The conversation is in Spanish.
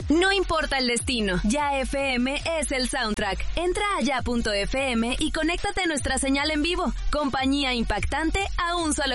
No importa el destino, Ya FM es el soundtrack. Entra a ya.fm y conéctate a nuestra señal en vivo. Compañía impactante a un solo